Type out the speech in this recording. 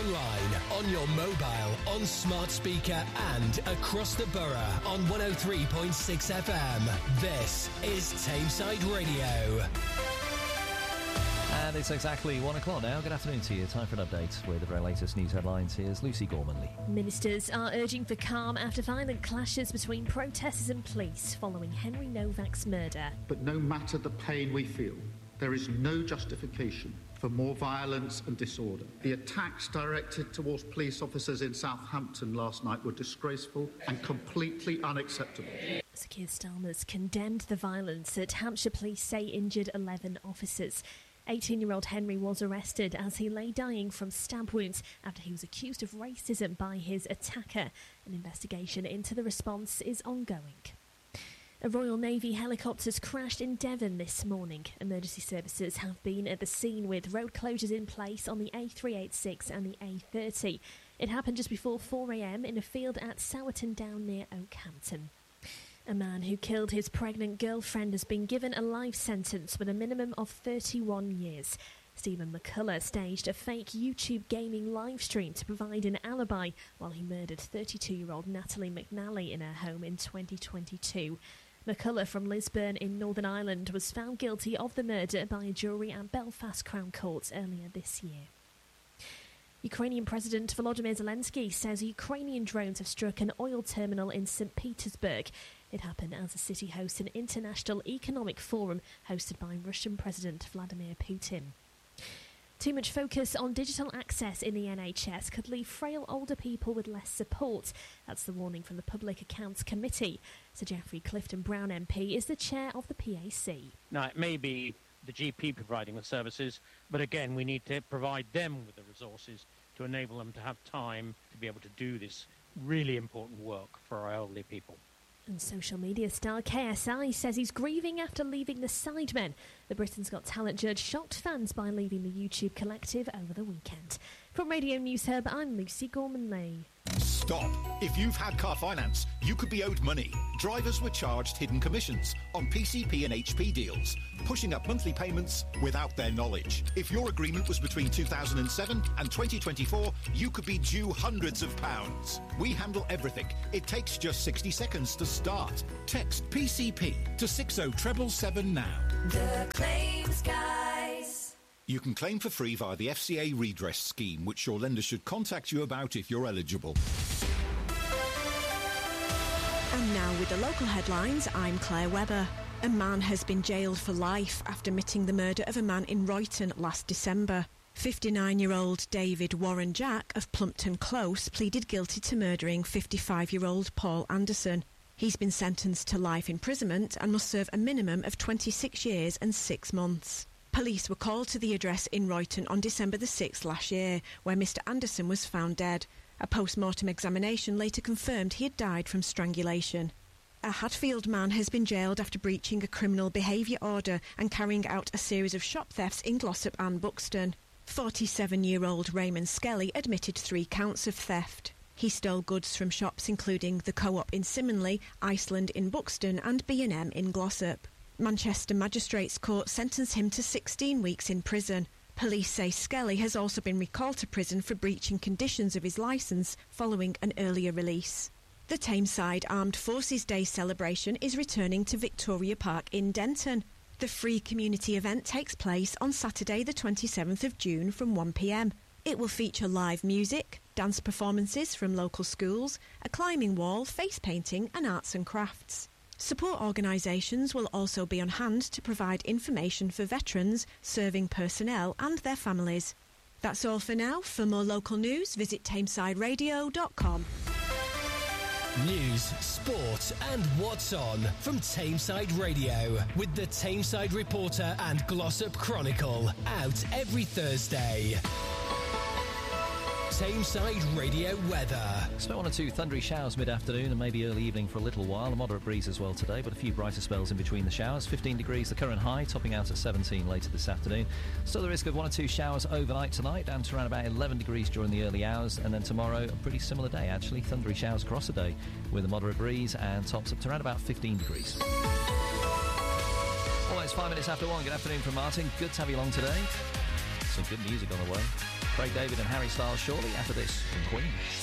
online, on your mobile, on smart speaker and across the borough on 103.6 FM. This is Tameside Radio. And it's exactly 1 o'clock now. Good afternoon to you. Time for an update with the very latest news headlines. Here's Lucy Gormanley. Ministers are urging for calm after violent clashes between protesters and police following Henry Novak's murder. But no matter the pain we feel, there is no justification for more violence and disorder. The attacks directed towards police officers in Southampton last night were disgraceful and completely unacceptable. Sir Keir Starmer's condemned the violence that Hampshire police say injured 11 officers. 18-year-old Henry was arrested as he lay dying from stab wounds after he was accused of racism by his attacker. An investigation into the response is ongoing. A Royal Navy helicopter has crashed in Devon this morning. Emergency services have been at the scene with road closures in place on the A386 and the A30. It happened just before 4 a.m. in a field at Sowerton Down near Oakhampton. A man who killed his pregnant girlfriend has been given a life sentence with a minimum of 31 years. Stephen McCullough staged a fake YouTube gaming live stream to provide an alibi while he murdered 32-year-old Natalie McNally in her home in 2022. McCullough from Lisburn in Northern Ireland was found guilty of the murder by a jury at Belfast Crown Court earlier this year. Ukrainian President Volodymyr Zelensky says Ukrainian drones have struck an oil terminal in St. Petersburg. It happened as the city hosts an international economic forum hosted by Russian President Vladimir Putin. Too much focus on digital access in the NHS could leave frail older people with less support. That's the warning from the Public Accounts Committee. Sir Geoffrey Clifton-Brown MP is the chair of the PAC. Now, it may be the GP providing the services, but again, we need to provide them with the resources to enable them to have time to be able to do this really important work for our elderly people. And social media star KSI says he's grieving after leaving the Sidemen. The Britain's Got Talent judge shocked fans by leaving the YouTube collective over the weekend. From Radio News Hub, I'm Lucy Gormanley. Stop. If you've had car finance, you could be owed money. Drivers were charged hidden commissions on PCP and HP deals, pushing up monthly payments without their knowledge. If your agreement was between 2007 and 2024, you could be due hundreds of pounds. We handle everything. It takes just 60 seconds to start. Text PCP to 60777 now. The Claims Guys. You can claim for free via the FCA redress scheme, which your lender should contact you about if you're eligible. And now with the local headlines, I'm Claire Webber. A man has been jailed for life after admitting the murder of a man in Royton last December. 59-year-old David Warren Jack of Plumpton Close pleaded guilty to murdering 55-year-old Paul Anderson. He's been sentenced to life imprisonment and must serve a minimum of 26 years and 6 months. Police were called to the address in Royton on December the 6th last year, where Mr Anderson was found dead. A post-mortem examination later confirmed he had died from strangulation. A Hatfield man has been jailed after breaching a criminal behaviour order and carrying out a series of shop thefts in Glossop and Buxton. 47-year-old Raymond Skelly admitted 3 counts of theft. He stole goods from shops including the Co-op in Simonley, Iceland in Buxton and B&M in Glossop. Manchester Magistrates Court sentenced him to 16 weeks in prison. Police say Skelly has also been recalled to prison for breaching conditions of his licence following an earlier release. The Tameside Armed Forces Day celebration is returning to Victoria Park in Denton. The free community event takes place on Saturday the 27th of June from 1 p.m. It will feature live music, dance performances from local schools, a climbing wall, face painting and arts and crafts. Support organisations will also be on hand to provide information for veterans, serving personnel and their families. That's all for now. For more local news, visit tamesideradio.com. News, sport and what's on from Tameside Radio with the Tameside Reporter and Glossop Chronicle, out every Thursday. Tameside Radio weather. So 1 or 2 thundery showers mid-afternoon and maybe early evening for a little while. A moderate breeze as well today, but a few brighter spells in between the showers. 15 degrees the current high, topping out at 17 later this afternoon. Still the risk of 1 or 2 showers overnight tonight, down to around about 11 degrees during the early hours. And then tomorrow, a pretty similar day actually. Thundery showers across the day with a moderate breeze and tops up to around about 15 degrees. Well, it's 5 minutes after 1. Good afternoon from Martin. Good to have you along today. Some good music on the way. Craig David and Harry Styles shortly after this from Queen.